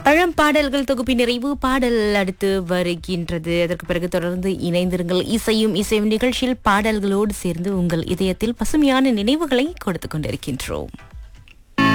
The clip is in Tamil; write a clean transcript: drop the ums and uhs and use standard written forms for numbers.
பழம் பாடல்கள் தொகுப்பின் நிறைவு பாடல் அடுத்து வருகின்றது. அதற்கு பிறகு தொடர்ந்து இணைந்திருங்கள். இசையும் இசையும் நிகழ்ச்சியில் பாடல்களோடு சேர்ந்து உங்கள் இதயத்தில் பசுமையான நினைவுகளை கொடுத்து கொண்டிருக்கின்றோம்.